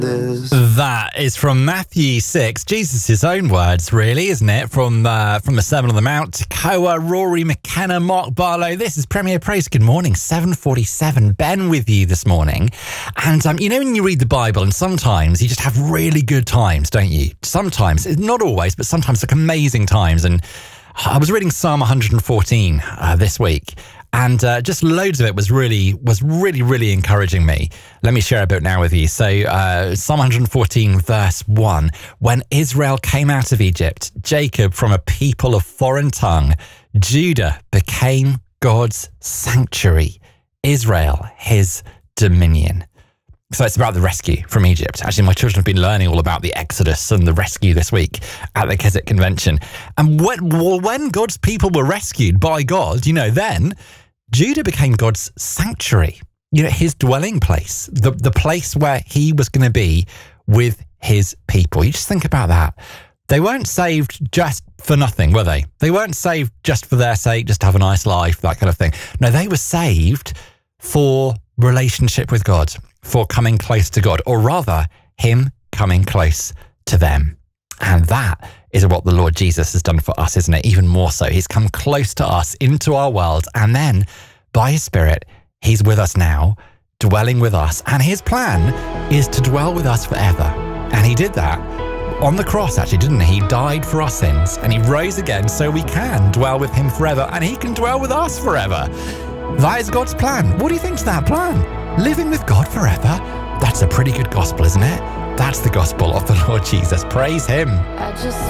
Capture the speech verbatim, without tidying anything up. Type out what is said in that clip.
That is from Matthew six, Jesus' own words, really, isn't it? From uh, from the Sermon on the Mount. Koa, Rory McKenna, Mark Barlow. This is Premier Praise. Good morning, seven forty-seven. Ben with you this morning. And um, you know when you read the Bible and sometimes you just have really good times, don't you? Sometimes, not always, but sometimes like amazing times. And I was reading Psalm one fourteen uh, this week. And uh, just loads of it was really, was really, really encouraging me. Let me share a bit now with you. So uh, Psalm one fourteen verse one, when Israel came out of Egypt, Jacob from a people of foreign tongue, Judah became God's sanctuary, Israel his dominion. So it's about the rescue from Egypt. Actually, my children have been learning all about the Exodus and the rescue this week at the Keswick Convention. And when, well, when God's people were rescued by God, you know, then Judah became God's sanctuary, you know, his dwelling place, the, the place where he was going to be with his people. You just think about that. They weren't saved just for nothing, were they? They weren't saved just for their sake, just to have a nice life, that kind of thing. No, they were saved for relationship with God, for coming close to God, or rather, him coming close to them. And that is what the Lord Jesus has done for us, isn't it? Even more so. He's come close to us, into our world, and then by his Spirit, he's with us now, dwelling with us. And his plan is to dwell with us forever. And he did that on the cross, actually, didn't he? He died for our sins, and he rose again so we can dwell with him forever, and he can dwell with us forever. That is God's plan. What do you think to that plan? Living with God forever? That's a pretty good gospel, isn't it? That's the gospel of the Lord Jesus. Praise him. I just